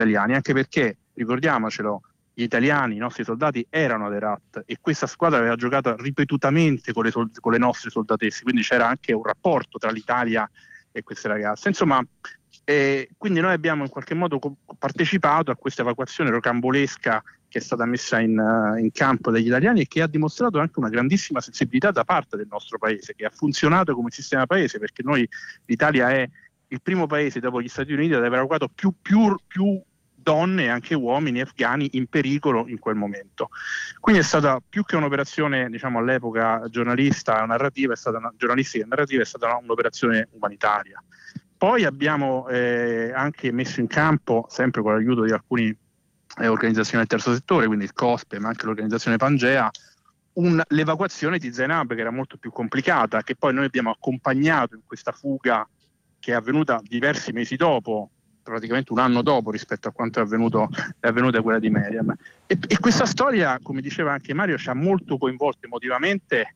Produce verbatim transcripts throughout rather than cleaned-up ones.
italiani, anche perché, ricordiamocelo, gli italiani, i nostri soldati erano ad Herat e questa squadra aveva giocato ripetutamente con le, sol- con le nostre soldatesse, quindi c'era anche un rapporto tra l'Italia e queste ragazze. Insomma, eh, quindi noi abbiamo in qualche modo co- partecipato a questa evacuazione rocambolesca che è stata messa in, uh, in campo dagli italiani e che ha dimostrato anche una grandissima sensibilità da parte del nostro paese, che ha funzionato come sistema paese, perché noi, l'Italia è il primo paese dopo gli Stati Uniti ad aver evacuato più, più, più donne e anche uomini afghani in pericolo in quel momento. Quindi è stata più che un'operazione, diciamo, all'epoca giornalista narrativa, è stata una, giornalistica e narrativa, è stata una, un'operazione umanitaria. Poi abbiamo eh, anche messo in campo, sempre con l'aiuto di alcuni eh, organizzazioni del terzo settore, quindi il COSPE, ma anche l'organizzazione Pangea, un, l'evacuazione di Zainab, che era molto più complicata, che poi noi abbiamo accompagnato in questa fuga che è avvenuta diversi mesi dopo, praticamente un anno dopo rispetto a quanto è avvenuto è avvenuta quella di Meriam. E, e questa storia, come diceva anche Mario, ci ha molto coinvolto emotivamente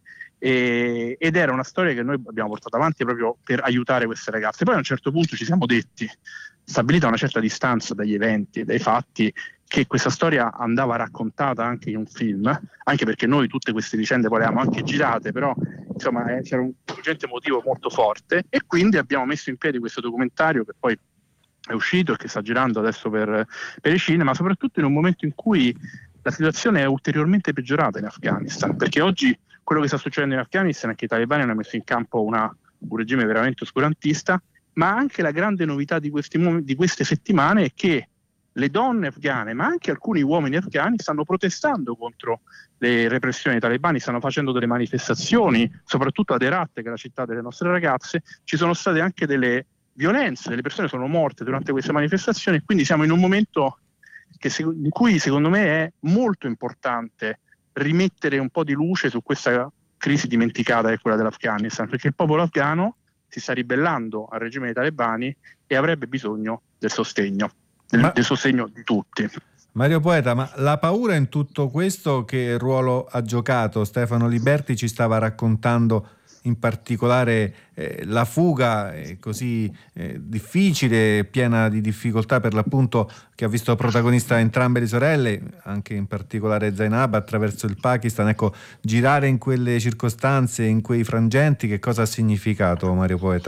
e, ed era una storia che noi abbiamo portato avanti proprio per aiutare queste ragazze. Poi a un certo punto ci siamo detti, stabilita una certa distanza dagli eventi e dai fatti, che questa storia andava raccontata anche in un film, anche perché noi tutte queste vicende poi le abbiamo anche girate, però insomma eh, c'era un urgente motivo molto forte e quindi abbiamo messo in piedi questo documentario che poi è uscito e che sta girando adesso per, per i cinema, soprattutto in un momento in cui la situazione è ulteriormente peggiorata in Afghanistan, perché oggi quello che sta succedendo in Afghanistan è che i talebani hanno messo in campo una, un regime veramente oscurantista, ma anche la grande novità di, questi, di queste settimane è che le donne afghane, ma anche alcuni uomini afghani, stanno protestando contro le repressioni dei talebani, stanno facendo delle manifestazioni, soprattutto ad Herat, che è la città delle nostre ragazze. Ci sono state anche delle violenze, delle persone sono morte durante queste manifestazioni, quindi siamo in un momento che, in cui secondo me è molto importante rimettere un po' di luce su questa crisi dimenticata che è quella dell'Afghanistan, perché il popolo afghano si sta ribellando al regime dei talebani e avrebbe bisogno del sostegno, del, ma, del sostegno di tutti. Mario Poeta, ma la paura in tutto questo che ruolo ha giocato? Stefano Liberti ci stava raccontando in particolare eh, la fuga è così eh, difficile, piena di difficoltà per l'appunto, che ha visto protagonista entrambe le sorelle, anche in particolare Zainab, attraverso il Pakistan. Ecco, girare in quelle circostanze, in quei frangenti, che cosa ha significato, Mario Poeta?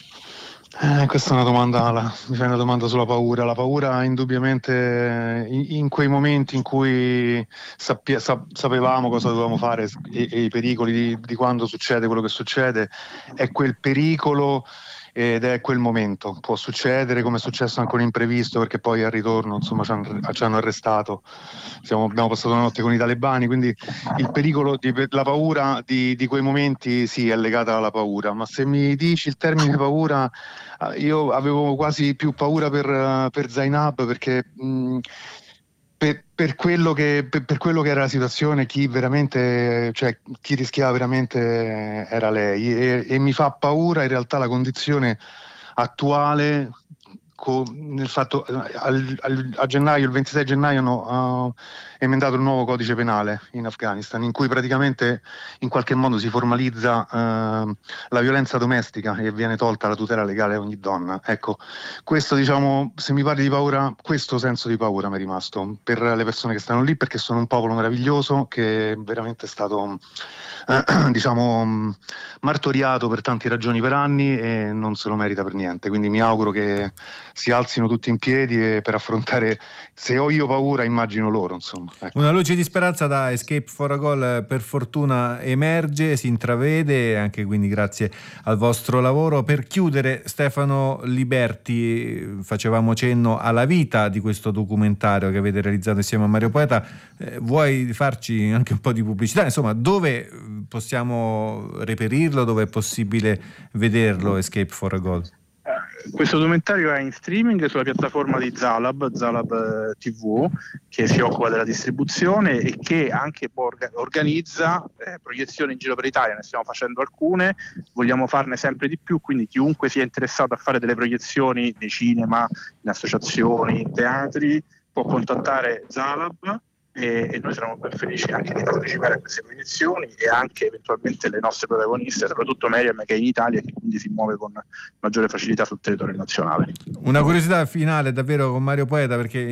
Eh, questa è una domanda, la, mi fai una domanda sulla paura. La paura indubbiamente in, in quei momenti in cui sappia, sa, sapevamo cosa dovevamo fare e, e i pericoli di, di quando succede quello che succede, è quel pericolo ed è quel momento. Può succedere, come è successo anche un imprevisto, perché poi al ritorno insomma ci hanno, ci hanno arrestato. Siamo, abbiamo passato la notte con i talebani, quindi il pericolo, di, la paura di, di quei momenti sì, è legata alla paura. Ma se mi dici il termine paura, io avevo quasi più paura per, per Zainab, perché mh, per, per, quello che, per, per quello che era la situazione, chi veramente, cioè chi rischiava veramente era lei, e, e mi fa paura in realtà la condizione attuale, nel fatto al, al, a gennaio, il ventisei gennaio hanno uh, emendato il nuovo codice penale in Afghanistan, in cui praticamente in qualche modo si formalizza uh, la violenza domestica e viene tolta la tutela legale a ogni donna. Ecco, questo, diciamo, se mi parli di paura, questo senso di paura mi è rimasto per le persone che stanno lì, perché sono un popolo meraviglioso che veramente è stato uh, diciamo martoriato per tante ragioni per anni e non se lo merita per niente, quindi mi auguro che si alzino tutti in piedi e per affrontare, se ho io paura immagino loro, insomma. Ecco. Una luce di speranza da Escape for a Goal per fortuna emerge, si intravede, anche quindi grazie al vostro lavoro. Per chiudere, Stefano Liberti, facevamo cenno alla vita di questo documentario che avete realizzato insieme a Mario Poeta, eh, vuoi farci anche un po' di pubblicità? Insomma, dove possiamo reperirlo, dove è possibile vederlo, Escape for a Goal? Questo documentario è in streaming sulla piattaforma di Zalab, Zalab T V, che si occupa della distribuzione e che anche organizza eh, proiezioni in giro per l'Italia. Ne stiamo facendo alcune, vogliamo farne sempre di più, quindi chiunque sia interessato a fare delle proiezioni nei cinema, in associazioni, in teatri, può contattare Zalab e, e noi saremo ben felici anche di partecipare a queste proiezioni e anche eventualmente le nostre protagoniste, soprattutto Meriam, che è in Italia e che quindi si muove con maggiore facilità sul territorio nazionale. Una curiosità finale davvero con Mario Poeta, perché